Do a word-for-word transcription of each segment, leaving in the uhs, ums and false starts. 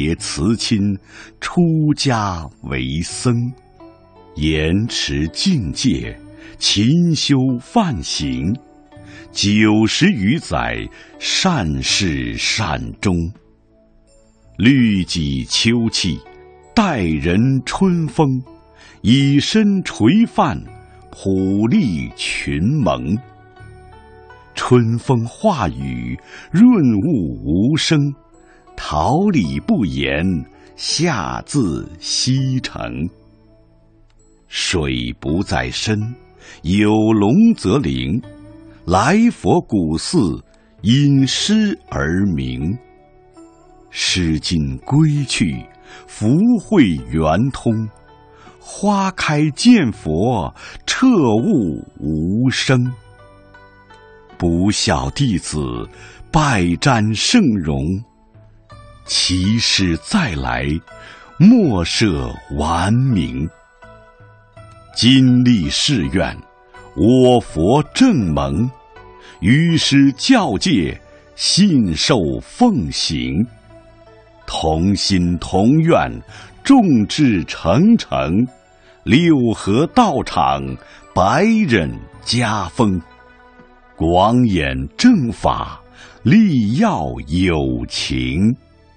别辞亲，出家为僧，严持境界，勤修梵行，九十余载，善始善终。律己秋气，待人春风，以身垂范，普利群蒙。春风化雨，润物无声，桃李不言，下自西城。水不在深，有龙则灵。来佛古寺，因诗而名。诗经归去，福慧圆通。花开见佛，彻悟无生。不孝弟子，拜瞻圣容。其师再来，莫设顽名。今立誓愿，我佛正蒙。于师教戒，信受奉行。同心同愿，众志成城。六合道场，百忍家风。广演正法，力要有情。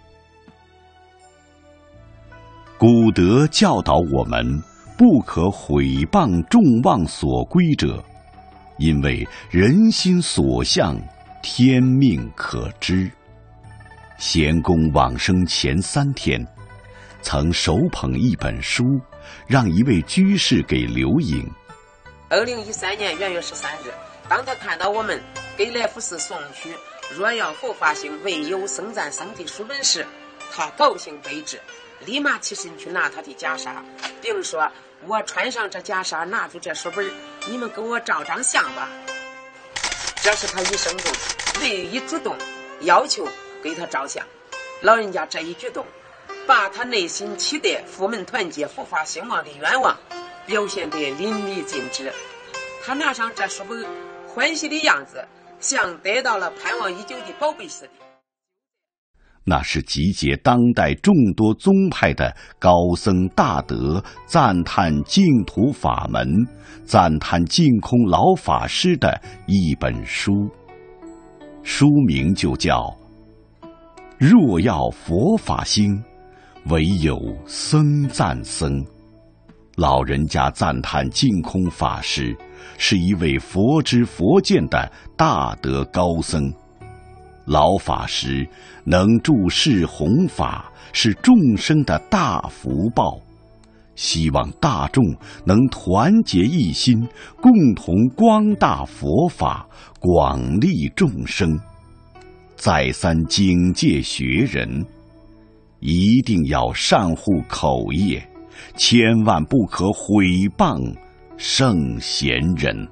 古德教导我们，不可毁谤众望所归者，因为人心所向，天命可知。贤公往生前三天，曾手捧一本书，让一位居士给留影。 二零一三年元月十三日，当他看到我们给来福寺送去若要佛法兴，唯有僧赞僧的书本时，他高兴备至，立马起身去拿他的袈裟，并说：我穿上这袈裟，拿住这书本，你们给我照张相吧。这是他一生中唯一主动要求给他照相。老人家这一举动，把他内心期待佛门团结、佛法兴旺的愿望表现得淋漓尽致。他拿上这书本，欢喜的样子像得到了盼望已久的宝贝似的。 那是集结当代众多宗派的高僧大德赞叹净土法门、赞叹净空老法师的一本书，书名就叫若要佛法兴，唯有僧赞僧。老人家赞叹净空法师是一位佛知佛见的大德高僧，老法师能助世弘法，是众生的大福报。希望大众能团结一心，共同光大佛法，广利众生。再三警戒学人，一定要善护口业，千万不可毁谤圣贤人。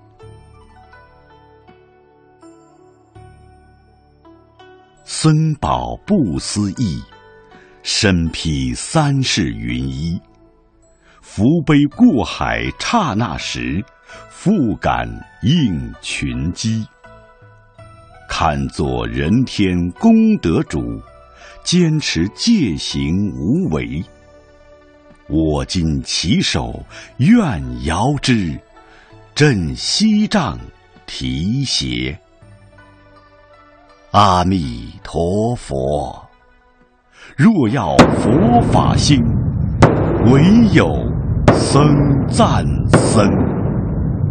僧宝不思议，身披三世云衣。福杯过海刹那时，复感应群机。看作人天功德主，坚持戒行无为。我今起手，愿遥之，振西杖提携。阿弥陀佛，若要佛法兴，唯有僧赞僧。